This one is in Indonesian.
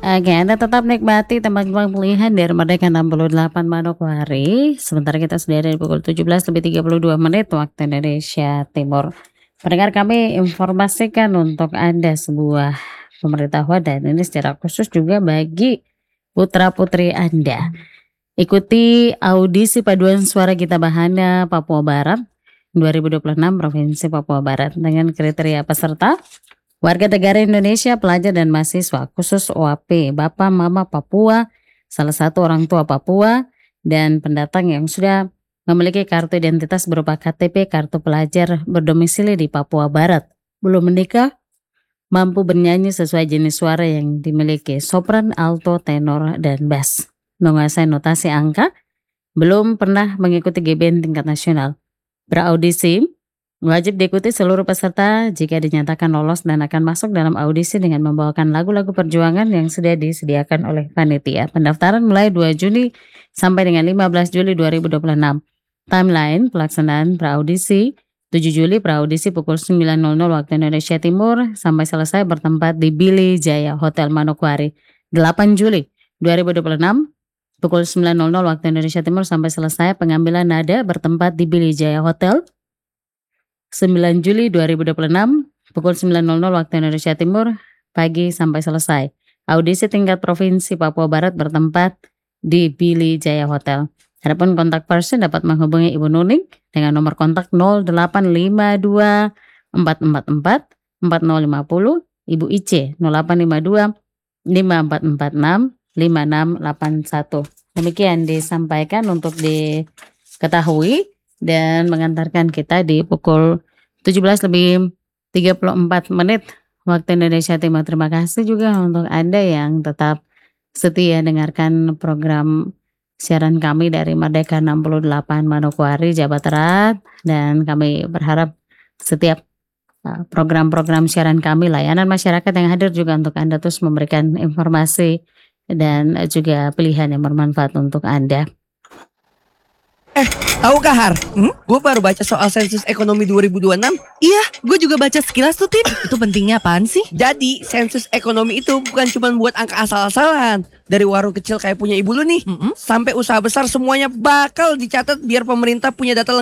Oke, Anda tetap nikmati tembang-tembang pilihan dari Merdeka 68 Manokwari. Sementara kita sudah ada di pukul 17.32 waktu Indonesia Timur. Pendengar, kami informasikan untuk Anda sebuah pemberitahuan dan ini secara khusus juga bagi putra-putri Anda. Ikuti audisi paduan suara Gita Bahana Papua Barat 2026 Provinsi Papua Barat dengan kriteria peserta warga negara Indonesia, pelajar dan mahasiswa, khusus OAP, Bapak Mama Papua, salah satu orang tua Papua, dan pendatang yang sudah memiliki kartu identitas berupa KTP, kartu pelajar berdomisili di Papua Barat, belum menikah, mampu bernyanyi sesuai jenis suara yang dimiliki, sopran, alto, tenor, dan bass, menguasai notasi angka, belum pernah mengikuti GBN tingkat nasional, beraudisi. Wajib diikuti seluruh peserta jika dinyatakan lolos dan akan masuk dalam audisi dengan membawakan lagu-lagu perjuangan yang sudah disediakan oleh panitia. Pendaftaran mulai 2 Juni sampai dengan 15 Juli 2026. Timeline pelaksanaan praudisi 7 Juli praudisi pukul 9.00 waktu Indonesia Timur sampai selesai bertempat di Billy Jaya Hotel Manokwari. 8 Juli 2026 pukul 9.00 waktu Indonesia Timur sampai selesai pengambilan nada bertempat di Billy Jaya Hotel. 9 Juli 2026 pukul 9.00 waktu Indonesia Timur pagi sampai selesai. Audisi tingkat Provinsi Papua Barat bertempat di Billy Jaya Hotel. Adapun kontak person dapat menghubungi Ibu Nuning dengan nomor kontak 0852 444 4050, Ibu IC 0852 5446 5681. Demikian disampaikan untuk diketahui dan mengantarkan kita di pukul 17.34 waktu Indonesia Timur. Terima kasih juga untuk Anda yang tetap setia dengarkan program siaran kami dari Merdeka 68 Manokwari, Jawa Barat, dan kami berharap setiap program-program siaran kami, layanan masyarakat yang hadir juga untuk Anda terus memberikan informasi dan juga pilihan yang bermanfaat untuk Anda. Tahu gak Har? Gue baru baca soal sensus ekonomi 2026. Iya, gue juga baca sekilas tuh, Tin. Itu pentingnya apaan sih? Jadi sensus ekonomi itu bukan cuma buat angka asal-asalan. Dari warung kecil kayak punya ibu lu nih, sampai usaha besar semuanya bakal dicatat biar pemerintah punya data lengkap